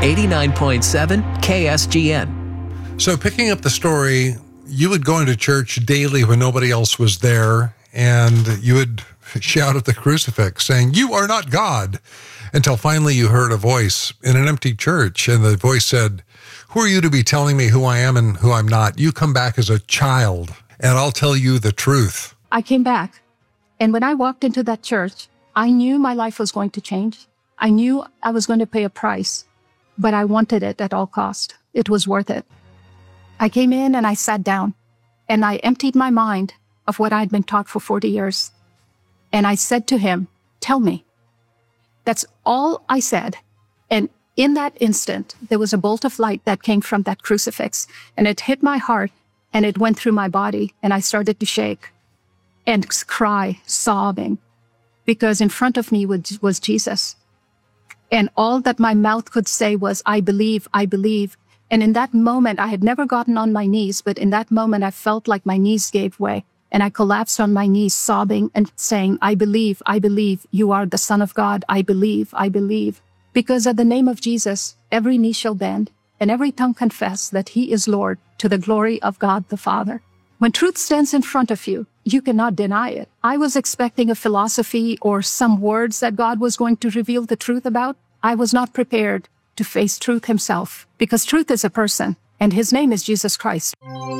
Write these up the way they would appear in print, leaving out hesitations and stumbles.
89.7 KSGN. So picking up the story, you would go into church daily when nobody else was there, and you would shout at the crucifix saying, "You are not God," until finally you heard a voice in an empty church, and the voice said, "Who are you to be telling me who I am and who I'm not? You come back as a child, and I'll tell you the truth." I came back, and when I walked into that church, I knew my life was going to change. I knew I was going to pay a price, but I wanted it at all cost. It was worth it. I came in and I sat down, and I emptied my mind of what I'd been taught for 40 years. And I said to him, "Tell me." That's all I said. And in that instant, there was a bolt of light that came from that crucifix, and it hit my heart, and it went through my body, and I started to shake and cry, sobbing, because in front of me was Jesus. And all that my mouth could say was, "I believe, I believe." And in that moment, I had never gotten on my knees, but in that moment, I felt like my knees gave way. And I collapsed on my knees, sobbing and saying, I believe, you are the Son of God. I believe, I believe. Because at the name of Jesus, every knee shall bend and every tongue confess that he is Lord, to the glory of God the Father. When truth stands in front of you, you cannot deny it. I was expecting a philosophy or some words that God was going to reveal the truth about. I was not prepared to face truth himself, because truth is a person, and his name is Jesus Christ.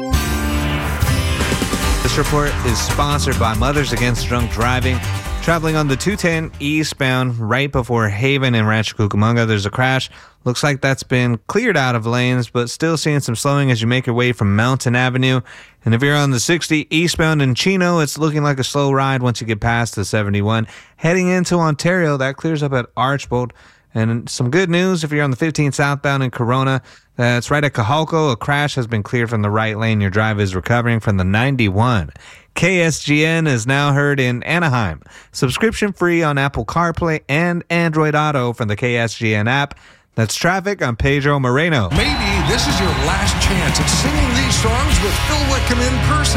This report is sponsored by Mothers Against Drunk Driving. Traveling on the 210 eastbound right before Haven and Rancho Cucamonga, there's a crash. Looks like that's been cleared out of lanes, but still seeing some slowing as you make your way from Mountain Avenue. And if you're on the 60 eastbound in Chino, it's looking like a slow ride once you get past the 71. Heading into Ontario, that clears up at Archbold. And some good news if you're on the 15 southbound in Corona, that's right at Cajalco. A crash has been cleared from the right lane. Your drive is recovering from the 91. KSGN is now heard in Anaheim. Subscription free on Apple CarPlay and Android Auto from the KSGN app. That's traffic. I'm Pedro Moreno. Maybe this is your last chance at singing these songs with Phil Wickham in person.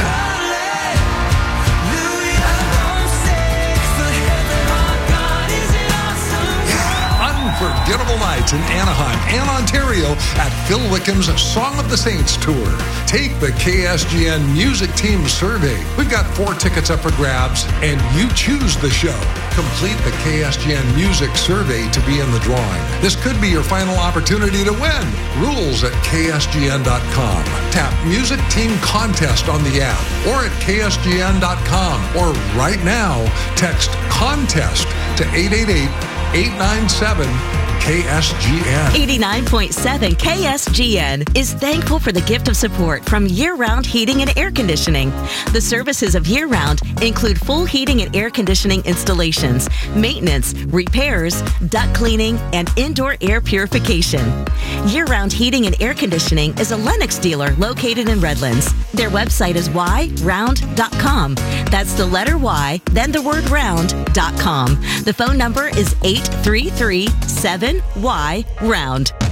Unforgettable nights in Anaheim and Ontario at Phil Wickham's Song of the Saints Tour. Take the KSGN Music Team Survey. We've got 4 tickets up for grabs, and you choose the show. Complete the KSGN Music Survey to be in the drawing. This could be your final opportunity to win. Rules at KSGN.com. Tap Music Team Contest on the app or at KSGN.com. Or right now, text CONTEST to 888-897 KSGN. 89.7 KSGN is thankful for the gift of support from Year Round Heating and Air Conditioning. The services of Year Round include full heating and air conditioning installations, maintenance, repairs, duct cleaning, and indoor air purification. Year Round Heating and Air Conditioning is a Lennox dealer located in Redlands. Their website is yround.com. That's the letter Y, then the word round.com. The phone number is 833-7Y-ROUND.